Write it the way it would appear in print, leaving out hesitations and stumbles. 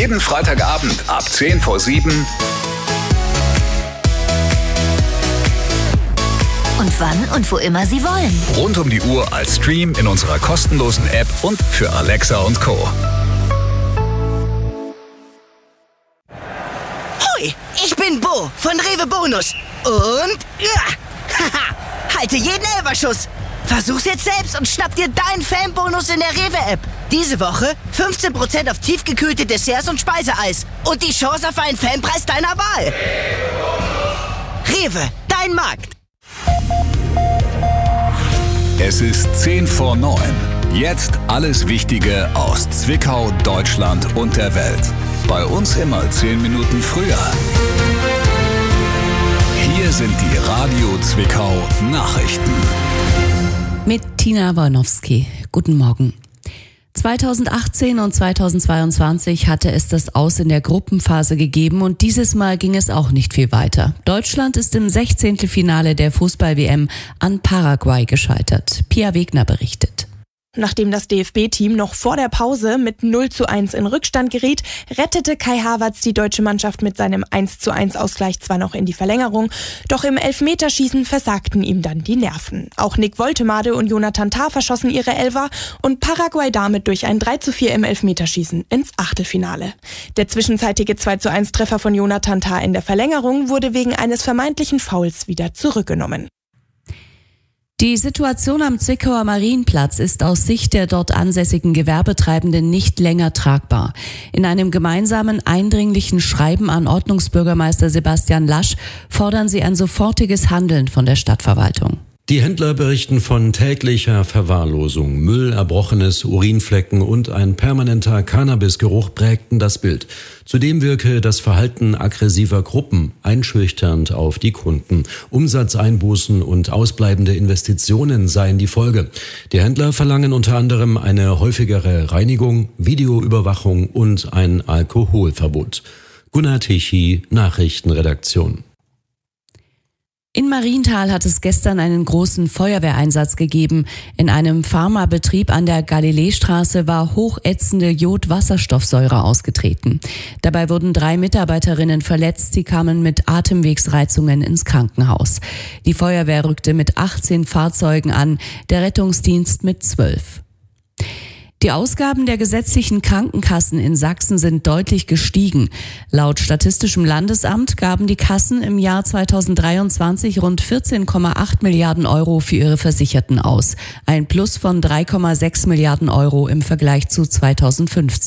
Jeden Freitagabend ab 6:50. Und wann und wo immer Sie wollen. Rund um die Uhr als Stream in unserer kostenlosen App und für Alexa und Co. Hoi, ich bin Bo von Rewe Bonus. Und halte jeden Elferschuss. Versuch's jetzt selbst und schnapp dir deinen Fanbonus in der Rewe-App. Diese Woche 15% auf tiefgekühlte Desserts und Speiseeis. Und die Chance auf einen Fanpreis deiner Wahl. Rewe, dein Markt. Es ist 8:50. Jetzt alles Wichtige aus Zwickau, Deutschland und der Welt. Bei uns immer 10 Minuten früher. Hier sind die Radio Zwickau Nachrichten. Mit Tina Wolnowski. Guten Morgen. 2018 und 2022 hatte es das Aus in der Gruppenphase gegeben und dieses Mal ging es auch nicht viel weiter. Deutschland ist im 16. Finale der Fußball-WM an Paraguay gescheitert. Pia Wegner berichtet. Nachdem das DFB-Team noch vor der Pause mit 0:1 in Rückstand geriet, rettete Kai Havertz die deutsche Mannschaft mit seinem 1:1-Ausgleich zwar noch in die Verlängerung, doch im Elfmeterschießen versagten ihm dann die Nerven. Auch Nick Woltemade und Jonathan Tah verschossen ihre Elfer und Paraguay damit durch ein 3:4 im Elfmeterschießen ins Achtelfinale. Der zwischenzeitige 2:1-Treffer von Jonathan Tah in der Verlängerung wurde wegen eines vermeintlichen Fouls wieder zurückgenommen. Die Situation am Zwickauer Marienplatz ist aus Sicht der dort ansässigen Gewerbetreibenden nicht länger tragbar. In einem gemeinsamen eindringlichen Schreiben an Ordnungsbürgermeister Sebastian Lasch fordern sie ein sofortiges Handeln von der Stadtverwaltung. Die Händler berichten von täglicher Verwahrlosung. Müll, Erbrochenes, Urinflecken und ein permanenter Cannabisgeruch prägten das Bild. Zudem wirke das Verhalten aggressiver Gruppen einschüchternd auf die Kunden. Umsatzeinbußen und ausbleibende Investitionen seien die Folge. Die Händler verlangen unter anderem eine häufigere Reinigung, Videoüberwachung und ein Alkoholverbot. Gunnar Tichy, Nachrichtenredaktion. In Marienthal hat es gestern einen großen Feuerwehreinsatz gegeben. In einem Pharmabetrieb an der Galileestraße war hochätzende Jodwasserstoffsäure ausgetreten. Dabei wurden 3 Mitarbeiterinnen verletzt. Sie kamen mit Atemwegsreizungen ins Krankenhaus. Die Feuerwehr rückte mit 18 Fahrzeugen an, der Rettungsdienst mit 12. Die Ausgaben der gesetzlichen Krankenkassen in Sachsen sind deutlich gestiegen. Laut Statistischem Landesamt gaben die Kassen im Jahr 2023 rund 14,8 Milliarden Euro für ihre Versicherten aus. Ein Plus von 3,6 Milliarden Euro im Vergleich zu 2015.